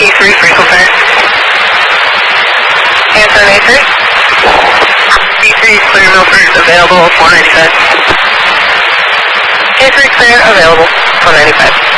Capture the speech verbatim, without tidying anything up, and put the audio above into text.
E three, frequent fire. Answer on A three. E three, clear Milford, available, four ninety-five. A three, clear, available, four ninety-five.